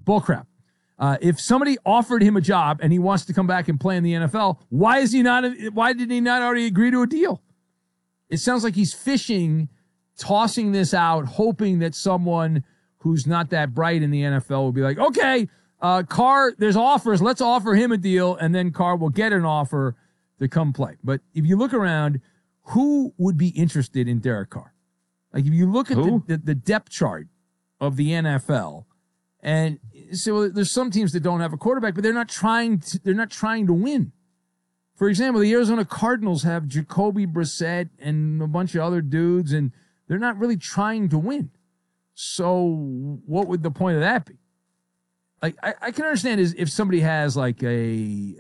bullcrap. If somebody offered him a job and he wants to come back and play in the NFL, why did he not already agree to a deal? It sounds like he's fishing, tossing this out, hoping that someone who's not that bright in the NFL will be like, okay, Carr, there's offers. Let's offer him a deal, and then Carr will get an offer to come play. But if you look around, who would be interested in Derek Carr? Like, if you look at the depth chart of the NFL, and so there's some teams that don't have a quarterback, but they're not trying to win. For example, the Arizona Cardinals have Jacoby Brissett and a bunch of other dudes, and they're not really trying to win. So what would the point of that be? Like, I can understand if somebody has like a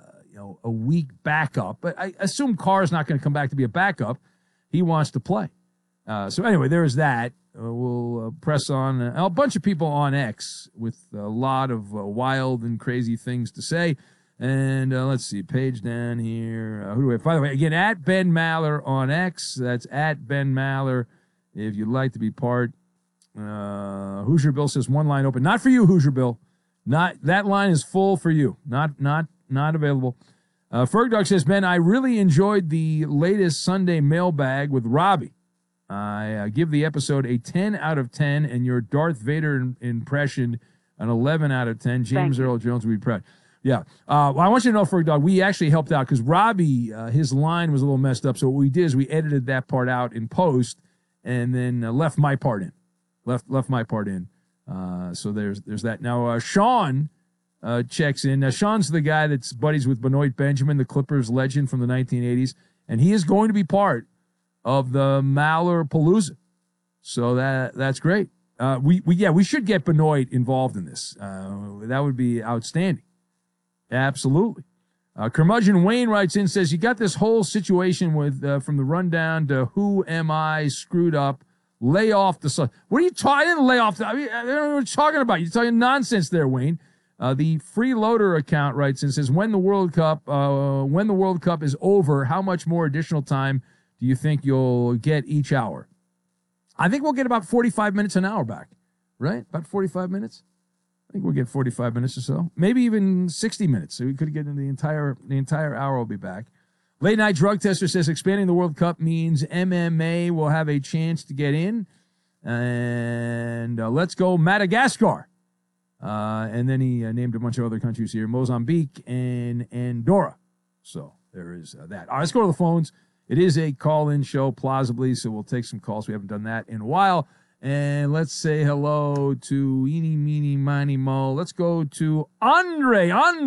weak backup, but I assume Carr's not going to come back to be a backup. He wants to play. So anyway, there's that. We'll press on. A bunch of people on X with a lot of wild and crazy things to say. And let's see, page down here. Who do we have? By the way, again, at Ben Maller on X. That's at Ben Maller. If you'd like to be part. Hoosier Bill says one line open. Not for you, Hoosier Bill. Not that line is full for you. Not available. Ferg Dog says, Ben, I really enjoyed the latest Sunday mailbag with Robbie. I give the episode a 10 out of 10, and your Darth Vader impression an 11 out of 10. James Earl Jones would be proud. Yeah. Well, I want you to know, Ferg Dog, we actually helped out because Robbie, his line was a little messed up. So what we did is we edited that part out in post and then left my part in. Left my part in. So there's that. Now, Sean checks in. Now, Sean's the guy that's buddies with Benoit Benjamin, the Clippers legend from the 1980s, and he is going to be part of the Maller Palooza. So that's great. We should get Benoit involved in this. That would be outstanding. Absolutely. Curmudgeon Wayne writes in, says, you got this whole situation with from the rundown to who am I screwed up. Lay off the sun. What are you talking? I didn't lay off. I don't know what you're talking about. You're talking nonsense there, Wayne. The freeloader account writes and says, when the World Cup is over, how much more additional time do you think you'll get each hour? I think we'll get about 45 minutes an hour back, right? About 45 minutes. I think we'll get 45 minutes or so, maybe even 60 minutes. So we could get in the entire hour. Will be back. Late Night Drug Tester says expanding the World Cup means MMA will have a chance to get in. And let's go Madagascar. And then he named a bunch of other countries here, Mozambique and Andorra. So there is that. All right, let's go to the phones. It is a call-in show, plausibly, so we'll take some calls. We haven't done that in a while. And let's say hello to Eeny, Meeny, Miny, Mo. Let's go to Andre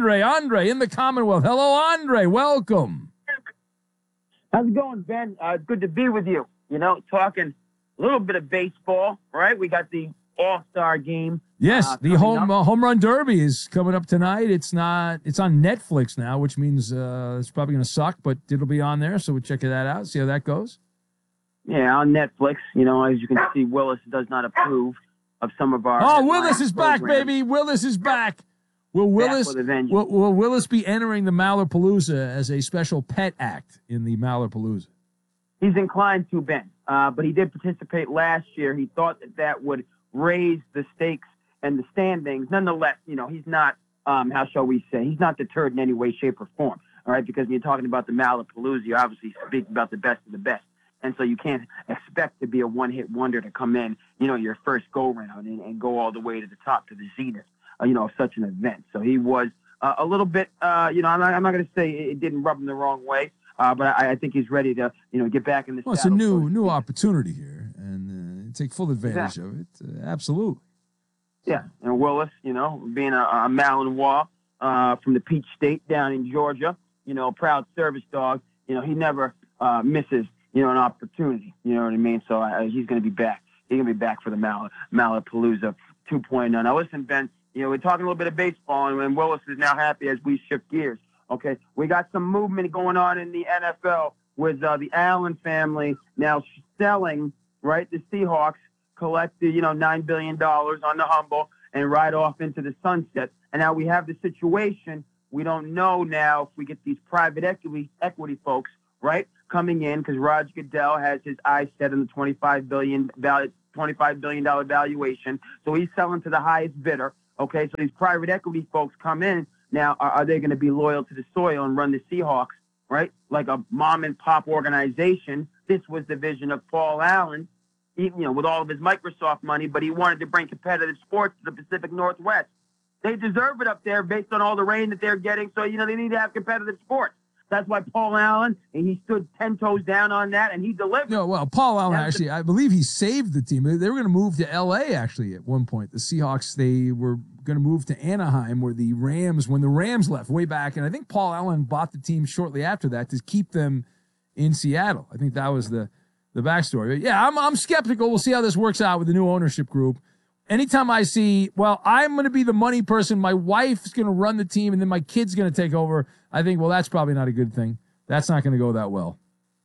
in the Commonwealth. Hello, Andre. Welcome. How's it going, Ben? Good to be with you. You know, talking a little bit of baseball, right? We got the All-Star game. Yes, the home run derby is coming up tonight. It's on Netflix now, which means it's probably going to suck, but it'll be on there, so we'll check that out, see how that goes. Yeah, on Netflix. You know, as you can see, Willis does not approve of some of our. Oh, Willis is back, baby! Willis is back. Will Willis be entering the Mallerpalooza as a special pet act in the Mallerpalooza? He's inclined to, Ben, but he did participate last year. He thought that would raise the stakes and the standings. Nonetheless, you know, he's not, how shall we say, he's not deterred in any way, shape, or form, all right? Because when you're talking about the Mallerpalooza, you're obviously speaking about the best of the best. And so you can't expect to be a one-hit wonder to come in, you know, your first go-round and go all the way to the top, to the zenith, you know, of such an event. So he was a little bit, you know, I'm not going to say it didn't rub him the wrong way, but I think he's ready to, you know, get back in the saddle. It's a new opportunity here, and take full advantage of it. Absolutely. Yeah, and Willis, you know, being a Malinois from the Peach State down in Georgia, you know, proud service dog, you know, he never misses, you know, an opportunity. You know what I mean? So he's going to be back. He's going to be back for the Mallerpalooza 2.0. Now, listen, Ben, you know, we're talking a little bit of baseball, and Willis is now happy as we shift gears. Okay, we got some movement going on in the NFL with the Allen family now selling, right, the Seahawks, collected, you know, $9 billion on the humble and ride off into the sunset. And now we have the situation. We don't know now if we get these private equity folks, right, coming in, because Roger Goodell has his eyes set on the $25 billion valuation. So he's selling to the highest bidder. Okay, so these private equity folks come in. Now, are they going to be loyal to the soil and run the Seahawks, right? Like a mom and pop organization. This was the vision of Paul Allen, with all of his Microsoft money, but he wanted to bring competitive sports to the Pacific Northwest. They deserve it up there based on all the rain that they're getting. So, they need to have competitive sports. That's why Paul Allen, and he stood 10 toes down on that, and he delivered. No, well, Paul Allen actually, I believe he saved the team. They were going to move to L.A. actually at one point. The Seahawks, they were going to move to Anaheim, where when the Rams left way back, and I think Paul Allen bought the team shortly after that to keep them in Seattle. I think that was the backstory. But yeah, I'm skeptical. We'll see how this works out with the new ownership group. Anytime I see, I'm going to be the money person, my wife's going to run the team, and then my kid's going to take over, I think, that's probably not a good thing. That's not going to go that well.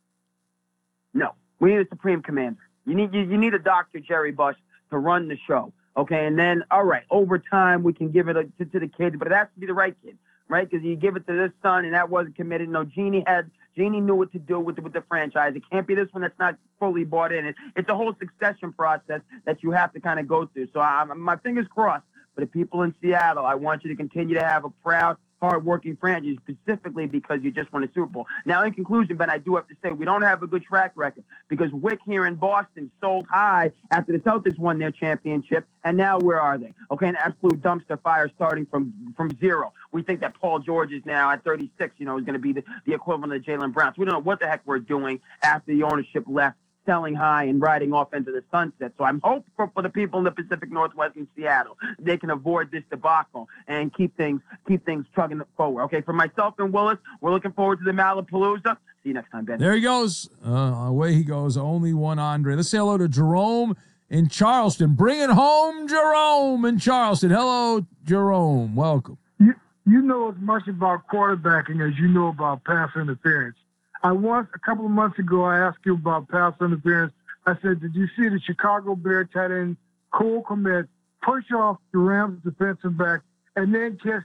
No, we need a supreme commander. You need a Dr. Jerry Buss to run the show, okay? And then, all right, over time, we can give it to the kid, but it has to be the right kid, right? Because you give it to this son, and that wasn't committed. No, Jeannie knew what to do with the franchise. It can't be this one that's not fully bought in. It's a whole succession process that you have to kind of go through. So my fingers crossed for the people in Seattle. I want you to continue to have a proud, hard-working franchise, specifically because you just won a Super Bowl. Now, in conclusion, Ben, I do have to say we don't have a good track record because Wick here in Boston sold high after the Celtics won their championship, and now where are they? Okay, an absolute dumpster fire starting from zero. We think that Paul George is now at 36, is going to be the equivalent of Jaylen Brown. So we don't know what the heck we're doing after the ownership left, selling high and riding off into the sunset. So I'm hopeful for the people in the Pacific Northwest in Seattle, they can avoid this debacle and keep things chugging forward. Okay, for myself and Willis, we're looking forward to the Malapalooza. See you next time, Ben. There he goes. Away he goes. Only one Andre. Let's say hello to Jerome in Charleston. Bring it home, Jerome in Charleston. Hello, Jerome. Welcome. You know as much about quarterbacking as you know about pass interference. A couple of months ago, I asked you about pass interference. I said, did you see the Chicago Bear tight end Cole Kmet push off the Rams defensive back and then catch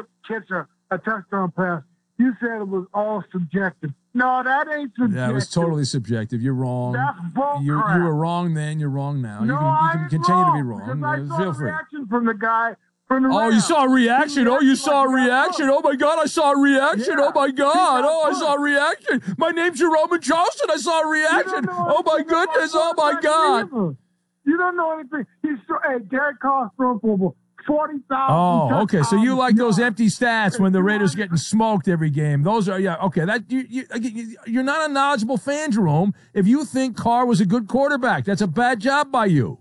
a touchdown pass? You said it was all subjective. No, that ain't subjective. That was totally subjective. You're wrong. That's bullcrap. You were wrong then. You're wrong now. No, you can continue to be wrong. wrong. I saw Feel a free. reaction from the guy. Oh, you saw a reaction. Oh, you saw a reaction. Oh, my God, I saw a reaction. Oh, my God. Oh, I saw a reaction. My name's Jerome in Charleston. I saw a reaction. Oh, my goodness. Oh, my God. You don't know anything. Derek Carr's thrown for 40,000. Oh, okay. So you like those empty stats when the Raiders are getting smoked every game. Those are, yeah, okay. You're not a knowledgeable fan, Jerome, if you think Carr was a good quarterback. That's a bad job by you.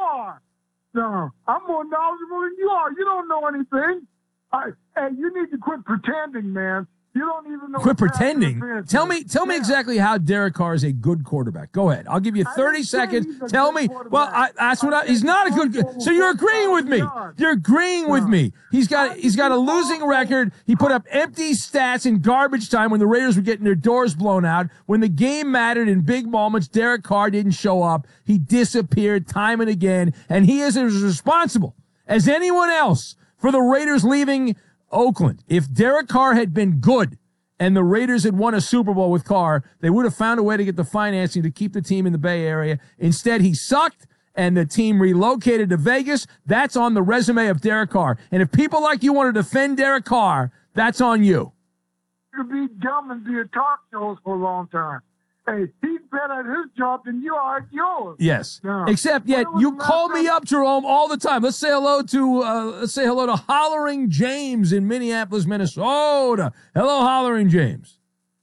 No, I'm more knowledgeable than you are. You don't know anything. Hey, you need to quit pretending, man. You don't even know. Quit pretending. Tell me exactly how Derek Carr is a good quarterback. Go ahead. I'll give you 30 seconds. Tell me. Well, he's not a good. So you're agreeing with me. You're agreeing with me. He's got a losing record. He put up empty stats in garbage time when the Raiders were getting their doors blown out. When the game mattered in big moments, Derek Carr didn't show up. He disappeared time and again, and he is as responsible as anyone else for the Raiders leaving Oakland. If Derek Carr had been good and the Raiders had won a Super Bowl with Carr, they would have found a way to get the financing to keep the team in the Bay Area. Instead, he sucked, and the team relocated to Vegas. That's on the resume of Derek Carr. And if people like you want to defend Derek Carr, that's on you. You could be dumb and be a talk show for a long time. Hey, he's better at his job than you are at yours. Yes. No. Except yet you call me up, Jerome, all the time. Let's say hello to Hollering James in Minneapolis, Minnesota. Hello, Hollering James.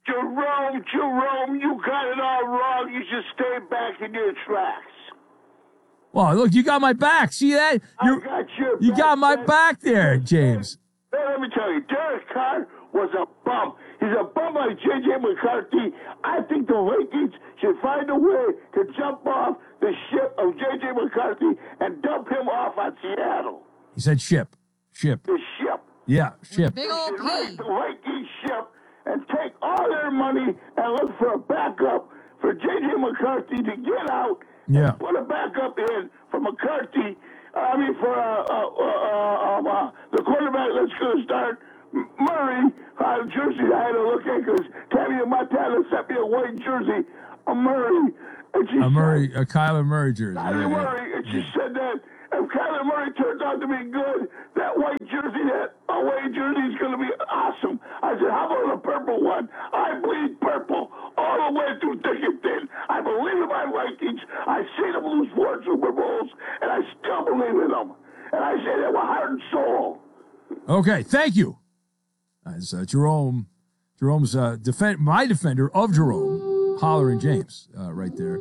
Jerome, you got it all wrong. You should stay back in your tracks. Well, look, you got my back. See that? You got my back there, James. Hey, let me tell you, Derek Carr was a bum. He's a bum like J.J. McCarthy. I think the Vikings should find a way to jump off the ship of J.J. McCarthy and dump him off on Seattle. He said ship. The ship. Yeah, ship. Big old P. Right, the Vikings ship and take all their money and look for a backup for J.J. McCarthy to get out and put a backup in for McCarthy. For the quarterback that's going to start, Murray, jersey I had to look at because Tammy Montana sent me a white jersey of Murray. A Kyler Murray jersey. Kyler Murray, and she said that if Kyler Murray turns out to be good, that white jersey, that away jersey is going to be awesome. I said, how about the purple one? I bleed purple all the way through thick and thin. I believe in my Vikings. I've seen them lose 4 Super Bowls, and I still believe in them. And I say that with heart and soul. Okay, thank you. As Jerome's my defender of Jerome, Holler and James, right there.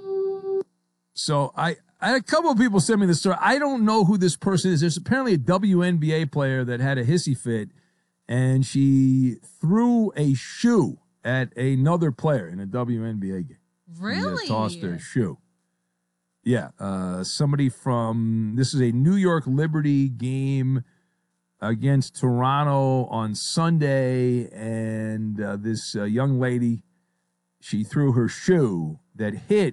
So I had a couple of people send me this story. I don't know who this person is. There's apparently a WNBA player that had a hissy fit, and she threw a shoe at another player in a WNBA game. Really? Tossed her shoe. Yeah, somebody this is a New York Liberty game against Toronto on Sunday, and this young lady, she threw her shoe that hit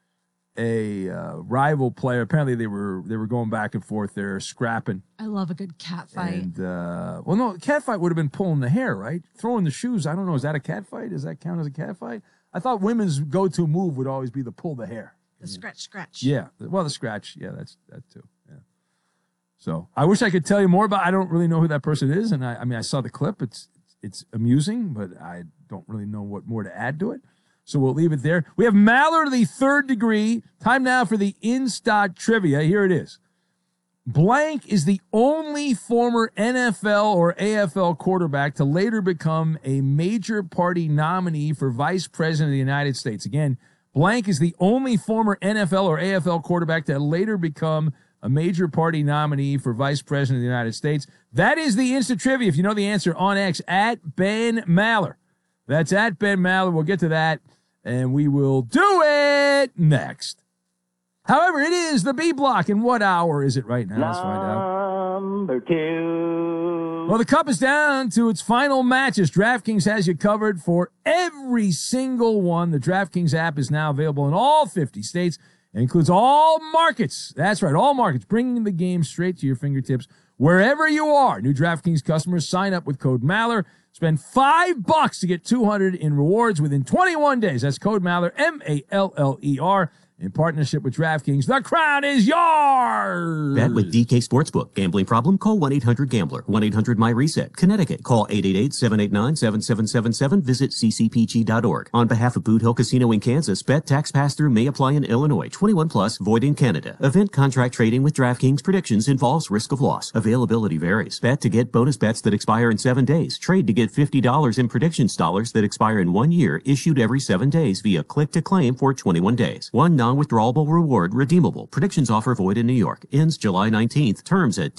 a rival player. Apparently they were going back and forth there, scrapping. I love a good cat fight. And well, no, cat fight would have been pulling the hair, right? Throwing the shoes, I don't know, is that a cat fight? Does that count as a cat fight? I thought women's go-to move would always be the pull the hair. The scratch. Yeah, well, the scratch, yeah, that too. Yeah. So I wish I could tell you more about. I don't really know who that person is, and I mean I saw the clip. It's amusing, but I don't really know what more to add to it. So we'll leave it there. We have Maller to the third degree. Time now for the in-stock trivia. Here it is. Blank is the only former NFL or AFL quarterback to later become a major party nominee for vice president of the United States. Again, blank is the only former NFL or AFL quarterback to later become a major party nominee for vice president of the United States. That is the instant trivia. If you know the answer, on X, at Ben Maller. That's at Ben Maller. We'll get to that, and we will do it next. However, it is the B block. And what hour is it right now? Let's find out. Number 2. Well, the cup is down to its final matches. DraftKings has you covered for every single one. The DraftKings app is now available in all 50 states. It includes all markets. That's right, all markets, bringing the game straight to your fingertips wherever you are. New DraftKings customers sign up with code Maller. Spend $5 to get $200 in rewards within 21 days. That's code Maller, M-A-L-L-E-R. In partnership with DraftKings, the crown is yours. Bet with DK Sportsbook. Gambling problem? Call 1-800-GAMBLER. 1-800-MY-RESET. Connecticut. Call 888-789-7777. Visit ccpg.org. On behalf of Boot Hill Casino in Kansas, bet tax pass-through may apply in Illinois. 21 plus, void in Canada. Event contract trading with DraftKings predictions involves risk of loss. Availability varies. Bet to get bonus bets that expire in 7 days. Trade to get $50 in predictions dollars that expire in 1 year, issued every 7 days via click to claim for 21 days. One non-withdrawable reward redeemable. Predictions offer void in New York. Ends July 19th. Terms at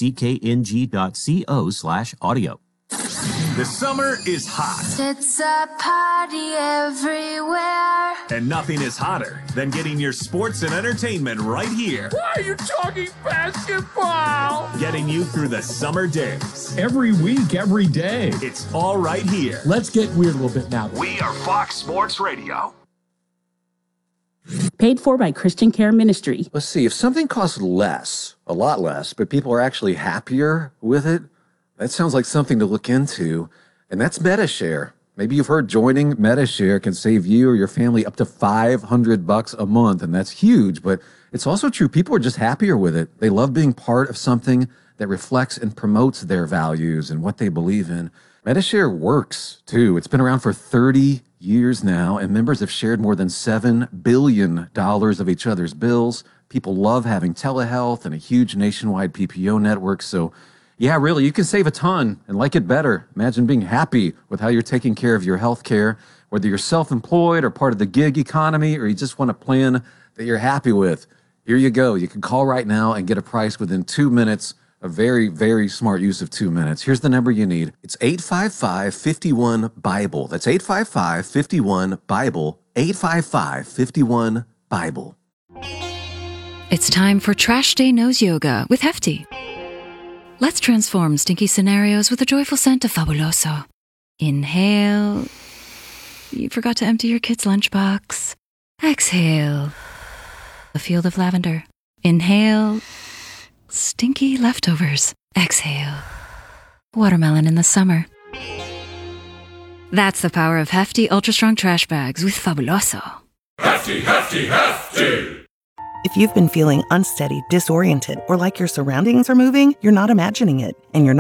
dkng.co/audio. The summer is hot. It's a party everywhere. And nothing is hotter than getting your sports and entertainment right here. Why are you talking basketball? Getting you through the summer days. Every week, every day. It's all right here. Let's get weird a little bit now. We are Fox Sports Radio. Paid for by Christian Care Ministry. Let's see, if something costs less, a lot less, but people are actually happier with it, that sounds like something to look into. And that's MediShare. Maybe you've heard joining MediShare can save you or your family up to $500 a month, and that's huge. But it's also true, people are just happier with it. They love being part of something that reflects and promotes their values and what they believe in. MediShare works, too. It's been around for 30 years now, and members have shared more than $7 billion of each other's bills. People love having telehealth and a huge nationwide PPO network. So, yeah, really, you can save a ton and like it better. Imagine being happy with how you're taking care of your health care, whether you're self-employed or part of the gig economy, or you just want a plan that you're happy with. Here you go. You can call right now and get a price within 2 minutes. A very, very smart use of 2 minutes. Here's the number you need. It's 855-51-BIBLE. That's 855-51-BIBLE. 855-51-BIBLE. It's time for Trash Day Nose Yoga with Hefty. Let's transform stinky scenarios with a joyful scent of Fabuloso. Inhale. You forgot to empty your kid's lunchbox. Exhale. A field of lavender. Inhale. Stinky leftovers. Exhale. Watermelon in the summer. That's the power of Hefty Ultra Strong Trash Bags with Fabuloso. Hefty, Hefty, Hefty! If you've been feeling unsteady, disoriented, or like your surroundings are moving, you're not imagining it, and you're not